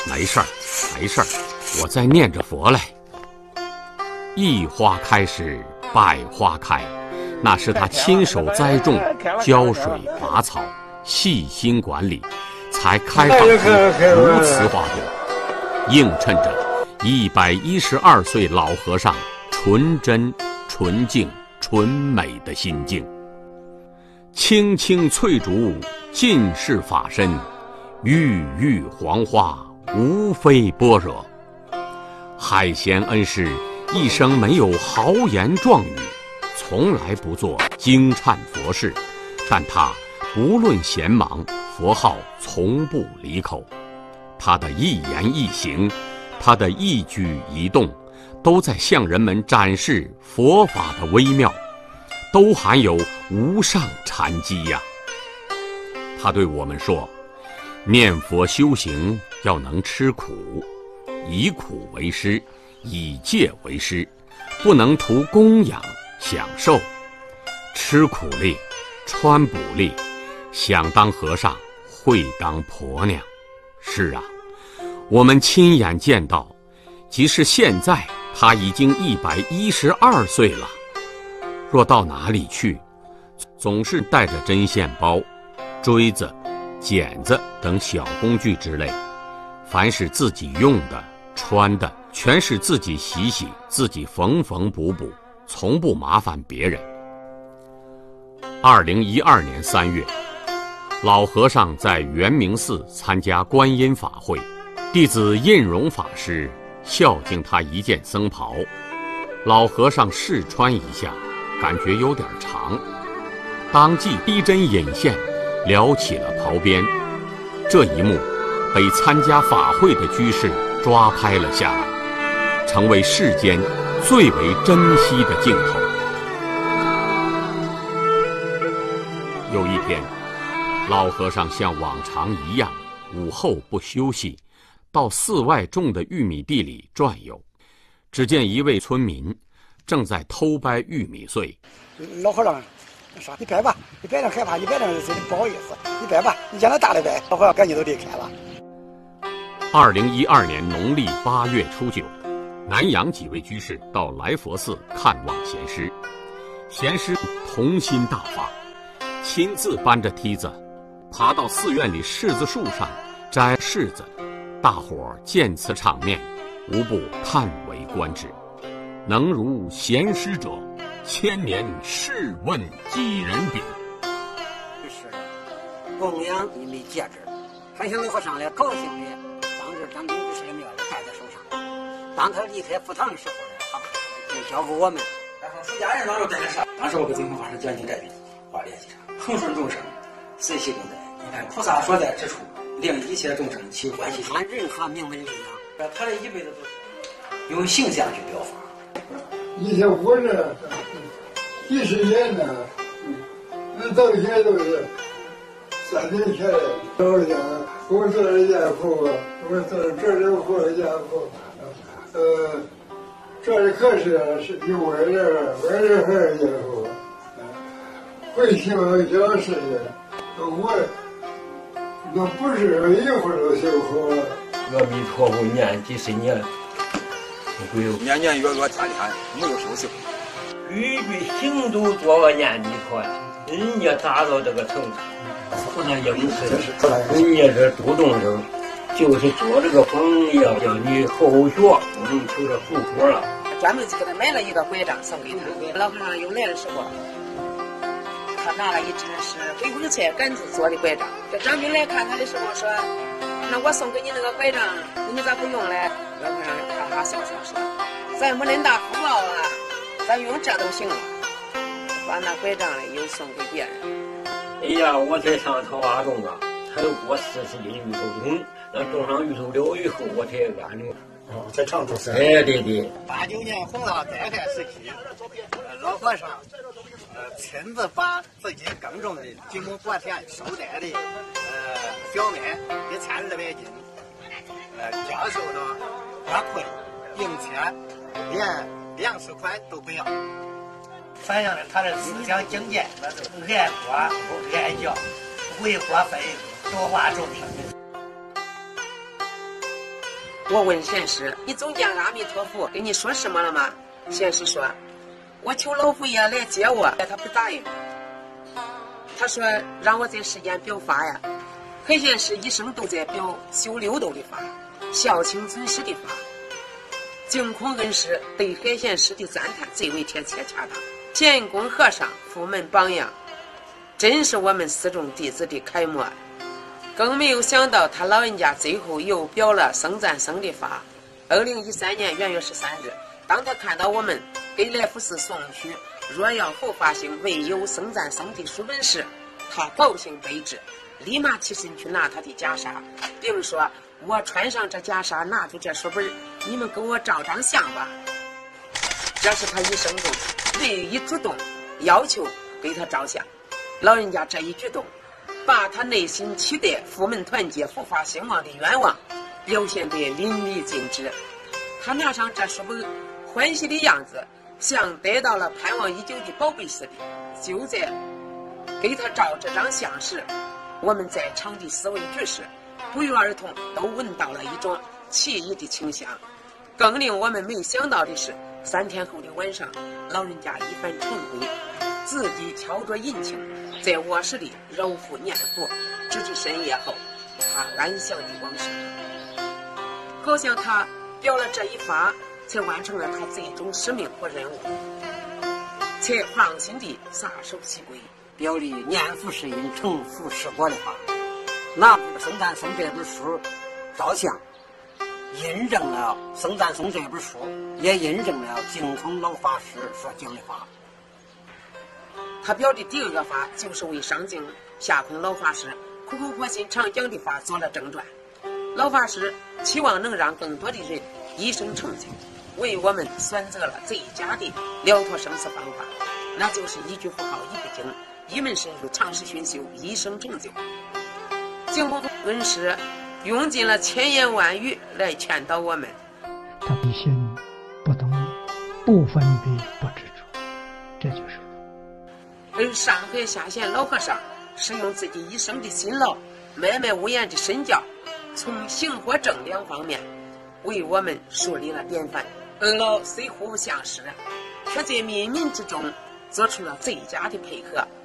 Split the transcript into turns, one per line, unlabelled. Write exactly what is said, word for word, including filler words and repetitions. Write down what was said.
没事儿，没事儿，我在念着佛嘞。一花开时，百花开，那是他亲手栽种、浇水拔草、细心管理，才开放出如此花朵，映衬着一百一十二岁老和尚纯真、纯净、纯美的心境。青青翠竹，尽是法身；郁郁黄花，无非般若。海贤恩师一生没有豪言壮语，从来不做惊忏佛事，但他不论闲忙，佛号从不离口。他的一言一行，他的一举一动，都在向人们展示佛法的微妙，都含有无上禅机呀。他对我们说，念佛修行要能吃苦，以苦为师，以戒为师，不能图供养享受。吃苦力，穿补力，想当和尚会当婆娘。是啊，我们亲眼见到，即使现在他已经一百一十二岁了，若到哪里去，总是带着针线包、锥子、剪子等小工具之类，凡是自己用的、穿的，全是自己洗洗，自己缝缝补补，从不麻烦别人。二零一二年三月，老和尚在圆明寺参加观音法会，弟子印荣法师孝敬他一件僧袍，老和尚试穿一下，感觉有点长，当即逼针引线，撩起了袍边。这一幕被参加法会的居士抓拍了下来，成为世间最为珍惜的镜头。有一天，老和尚像往常一样，午后不休息，到寺外种的玉米地里转悠。只见一位村民正在偷掰玉米穗。
老和尚说：“你掰吧，你掰着害怕，你掰着不好意思，你掰吧，你将来大的掰。”老和尚赶紧都离开了。
二零一二年农历八月初九，南阳几位居士到来佛寺看望贤师，贤师童心大发，亲自搬着梯子爬到寺院里柿子树上摘柿子。大伙儿见此场面，无不叹为观止。能如贤师者，千年试问几人比？
是供养你没戒指，还想老和尚来高兴的，当着张兵居士的面戴在手上。当他离开佛堂的时候呢，他就交给我们。
然后出家人当时带着啥？当时我给宗宗法师讲经改名，化联系上，恒顺众生，随喜共在。你看菩萨所在之处，令一切众生起欢喜心。
按任何名门力量，
他这一辈子都是用形象去表法。
以前活着几十年呢，那到现在都是三年前来老家，我做了家父，我做这里活家父，呃，这里可是是有我这我这还是家父，会修小事情，我那不是一会儿都修好。
阿弥陀佛念几十年。
年年月月天天没有休息，
句句行都做个念弥陀，人家达到这个程度，不能应试，人家是主动生，就是做这个榜样，叫你后学，不能求着后果了。
专门给他买了一个拐杖送给他，老和尚又来的时候，他拿了一只是回光菜杆子做的拐杖。这张兵来看他的时候说：“那我送给你那个拐杖，你咋不用嘞？”老和尚哈哈笑笑说：“咱没恁大福报啊，咱用这都行了。”把那拐杖嘞又送给别人。
哎呀，我才上桃花种啊，才过四十斤芋头种，那种上芋头了以后，我才安住。
哦，在常州山。
哎，对对。
八九年洪涝灾害时期，老和尚呃亲自把自己耕种的几亩薄田收摘的呃小麦一千二百斤，呃教授的花卉，并且连粮食款都不要，反映了他的思想境界，那是爱国爱教，为国分忧，多化众生。
我问贤师：“你总见阿弥陀佛跟你说什么了吗？”贤师说：“我求老佛爷来接我，他不答应。他说让我在世间表法呀。海贤师一生都在表修六度的法，孝亲尊师的法。净空恩师对海贤师的赞叹最为贴切恰当。乾坤和尚佛门榜样，真是我们四众弟子的楷模。更没有想到他老人家最后又表了僧赞僧的法。二零一三年元月十三日，当他看到我们给来福寺送去若要佛法兴唯有僧赞僧的书本时，他高兴悲之，立马起身去拿他的袈裟，并说：“我穿上这袈裟，拿出这书本，你们给我照张相吧。”这是他一生中唯一主动要求给他照相。老人家这一举动，把他内心期待佛门团结、佛法兴旺的愿望表现得淋漓尽致。他拿上这书本，欢喜的样子像得到了盼望已久的宝贝似的。就在给他照这张相时，我们在场的四位居士不约而同都闻到了一种奇异的清香。更令我们没想到的是，三天后的晚上，老人家一番晨归，自己敲着银磬，在卧室里揉腹念佛，直至深夜后，他安详地往生。好像他表了这一法，才完成了他最终使命和任务，才放心地撒手西归。
表里念佛是因，成佛是果的话，拿僧赞僧这本书照相，印证了僧赞僧这本书，也印证了净空老法师所讲的话。
他表的第二个法，就是为上净下空老法师苦口婆心常讲的法做了正传。老法师期望能让更多的人一生成就，为我们选择了最佳的了脱生死方法，那就是一句佛号一部经，一门深入，长时熏修，一生成就。净空恩师用尽了千言万语来劝导我们。
他的心不动，不分别，不执着，这就是佛。
而上海下县老和尚是用自己一生的辛劳，脉脉无言的身教，从行和正两方面为我们树立了典范。二老虽互不相识，却在冥冥之中做出了最佳的配合。